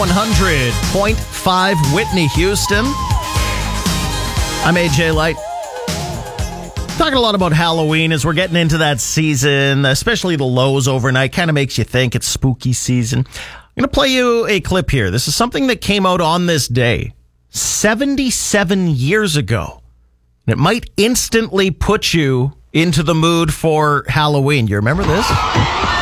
100.5 Whitney, Houston. I'm AJ Light. Talking a lot about Halloween as we're getting into that season, especially the lows overnight. Kind of makes you think it's spooky season. I'm going to play you a clip here. This is something that came out on this day 77 years ago. And it might instantly put you into the mood for Halloween. You remember this?